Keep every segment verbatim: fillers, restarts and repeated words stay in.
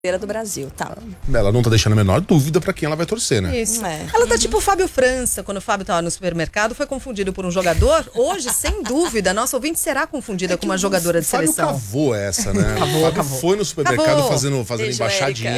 do Brasil, tá? Ela não tá deixando a menor dúvida pra quem ela vai torcer, né? Isso. É. Ela tá tipo o Fábio França, quando o Fábio tava no supermercado, foi confundido por um jogador. Hoje, sem dúvida, nossa ouvinte será confundida é com uma jogadora de Fábio seleção. Cavou essa, né? Cavou, o Fábio cavou. foi no supermercado Cavou. fazendo, fazendo Beijo, embaixadinha.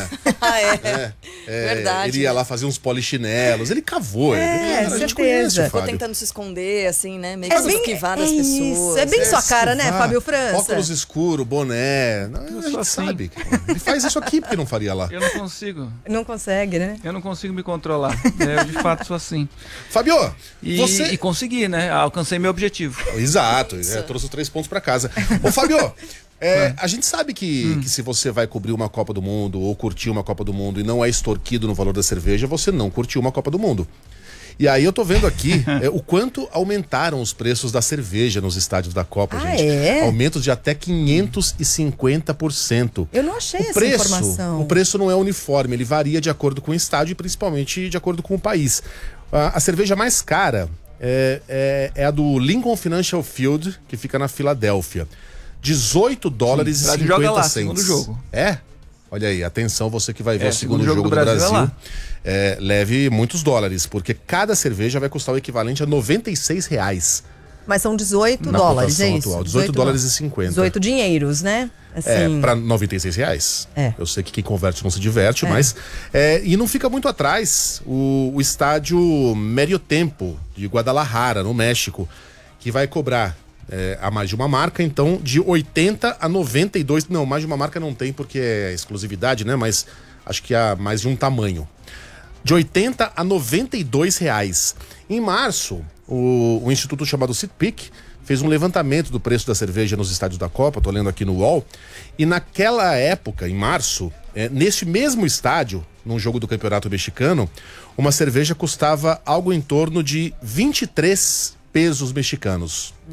ah, é. É, é, Verdade. Ele ia lá fazer uns polichinelos. Ele cavou. É, ele, a gente certeza. conhece o Ficou Fábio. tentando se esconder, assim, né? Meio É que bem- esquivar é das isso, pessoas. é bem sua cara, né, esquivar, Fábio França? Óculos escuro, boné. Não, a sou gente assim. sabe. Ele faz isso aqui porque não faria lá. Eu não consigo. Não consegue, né? Eu não consigo me controlar. É, eu de fato sou assim. Fábio, E, você... e consegui, né? Alcancei meu objetivo. Exato, é, trouxe os três pontos pra casa. Ô, Fábio, é, a gente sabe que, Hum. que se você vai cobrir uma Copa do Mundo ou curtir uma Copa do Mundo e não é extorquido no valor da cerveja, você não curtiu uma Copa do Mundo. E aí eu tô vendo aqui é, o quanto aumentaram os preços da cerveja nos estádios da Copa, Ah, gente. é? Aumentos de até quinhentos e cinquenta por cento. Eu não achei O essa preço, informação. o preço não é uniforme, ele varia de acordo com o estádio e principalmente de acordo com o país. A, a cerveja mais cara é, é, é a do Lincoln Financial Field, que fica na Filadélfia. dezoito dólares Sim, e ela cinquenta joga lá, cents. segundo jogo. É? Olha aí, atenção, você que vai ver É, o segundo, jogo, do Brasil, é lá. é, leve muitos dólares, porque cada cerveja vai custar o equivalente a noventa e seis reais. Mas são dezoito Na dólares, é cotação isso? atual, dezoito dólares e cinquenta. dezoito dinheiros, né? Assim, É, pra noventa e seis reais. É. Eu sei que quem converte não se diverte, É. mas... É, e não fica muito atrás o, o estádio Medio Tempo, de Guadalajara, no México, que vai cobrar é, a mais de uma marca, então, de oitenta a noventa e dois... Não, mais de uma marca não tem, porque é exclusividade, né? Mas acho que há mais de um tamanho. De oitenta a noventa e dois reais. Em março, o, o instituto chamado Sitpic fez um levantamento do preço da cerveja nos estádios da Copa, tô lendo aqui no U O L, e naquela época, em março, é, nesse mesmo estádio, num jogo do Campeonato Mexicano, uma cerveja custava algo em torno de vinte e três pesos mexicanos. Hum.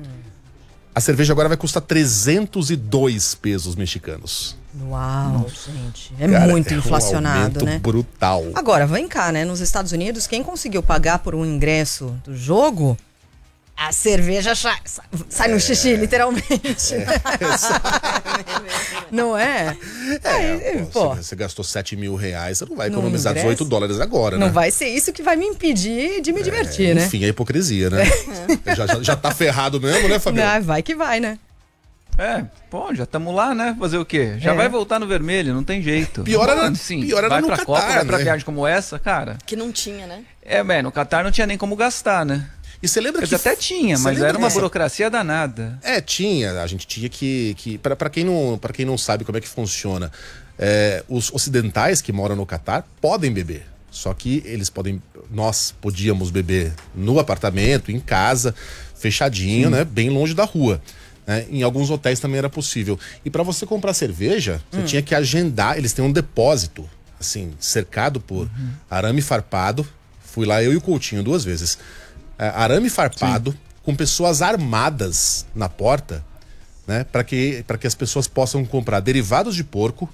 A cerveja agora vai custar trezentos e dois pesos mexicanos. uau, gente. É Cara, muito é um inflacionado, aumento né? brutal. Agora, vem cá, né? Nos Estados Unidos, quem conseguiu pagar por um ingresso do jogo, a cerveja sai, sai no xixi, literalmente. É. Não é? É, Aí, pô, pô, você, você gastou sete mil reais, você não vai Num economizar ingresso? dezoito dólares agora, né? não vai ser isso que vai me impedir de me divertir, né? Enfim, é hipocrisia, né? Já, já, já tá ferrado mesmo, né, Fabiano? Ah, vai que vai, né? É, pô, já estamos lá, né? Fazer o quê? Já É. vai voltar no vermelho, não tem jeito. Pior era- Sim, pior era vai no pra Catar, Copa, vai pra né? viagem como essa, cara. Que não tinha, né? É, bem, no Catar não tinha nem como gastar, né? E você lembra Quer que... dizer, até tinha, você mas lembra era uma que- burocracia danada. É, tinha. A gente tinha que... que para para quem, não, pra quem não sabe como é que funciona, é, os ocidentais que moram no Catar podem beber. Só que eles podem... Nós podíamos beber no apartamento, em casa, fechadinho, né? Bem longe da rua. Né? Em alguns hotéis também era possível. E para você comprar cerveja, você Hum. tinha que agendar. Eles têm um depósito, assim, cercado por Uhum. arame farpado. Fui lá eu e o Coutinho duas vezes. É, arame farpado, sim, com pessoas armadas na porta, né? Para que, para que as pessoas possam comprar derivados de porco,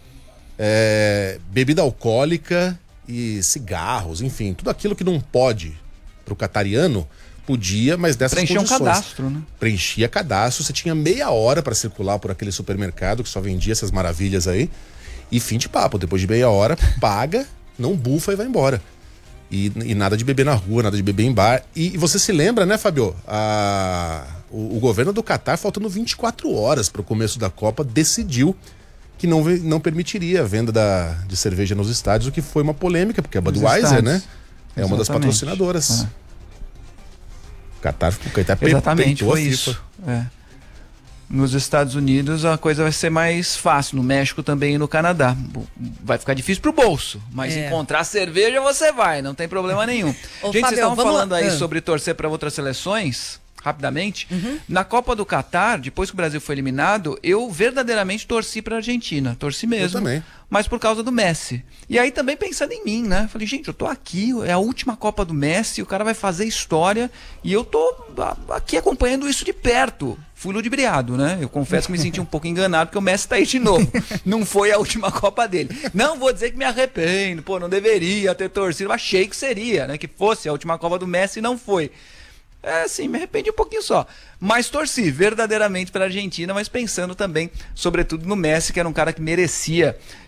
é, bebida alcoólica e cigarros, enfim, tudo aquilo que não pode pro catariano. Podia, mas dessas Preencher um condições. cadastro, né? Preenchia cadastro, você tinha meia hora para circular por aquele supermercado que só vendia essas maravilhas aí. E fim de papo, depois de meia hora, paga, não bufa e vai embora. E, e nada de beber na rua, nada de beber em bar. E, e você se lembra, né, Fabio? A, o, o governo do Catar, faltando vinte e quatro horas para o começo da Copa, decidiu que não, não permitiria a venda da, de cerveja nos estádios, o que foi uma polêmica, porque a Budweiser, né, é uma das Exatamente. patrocinadoras. É. O Qatar, o Qatar Exatamente, peitou a foi FIFA. isso. É. Nos Estados Unidos a coisa vai ser mais fácil, no México também e no Canadá. Vai ficar difícil pro bolso, mas É. encontrar cerveja você vai, não tem problema nenhum. Ô, Gente, Fabio, vocês estavam vamos falando lá. aí Ah. sobre torcer para outras seleções, rapidamente. Uhum. Na Copa do Catar, depois que o Brasil foi eliminado, eu verdadeiramente torci pra Argentina, torci mesmo. Eu também. Mas por causa do Messi. E aí também pensando em mim, né? Falei, gente, eu tô aqui, é a última Copa do Messi, o cara vai fazer história e eu tô a- aqui acompanhando isso de perto. Fui ludibriado, né? Eu confesso que me senti um pouco enganado porque o Messi tá aí de novo. Não foi a última Copa dele. Não vou dizer que me arrependo, pô, não deveria ter torcido. Eu achei que seria, né? Que fosse a última Copa do Messi e não foi. É, sim, me arrependi um pouquinho só. Mas torci verdadeiramente pela Argentina, mas pensando também, sobretudo, no Messi, que era um cara que merecia